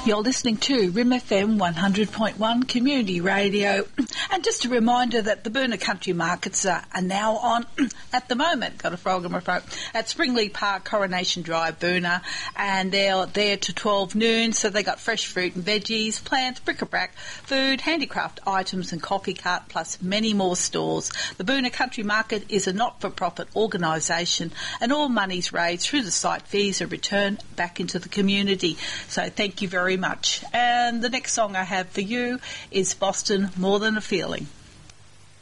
You're listening to RIM FM 100.1 Community Radio. And just a reminder that the Boonah Country Markets are now on at the moment. Got a frog in my throat. At Springley Park, Coronation Drive, Boonah. And they're there to 12 noon. So they got fresh fruit and veggies, plants, bric-a-brac, food, handicraft items and coffee cart, plus many more stores. The Boonah Country Market is a not-for-profit organisation, and all monies raised through the site fees are returned back into the community. So thank you very much. And the next song I have for you is Boston, More Than a Feeling.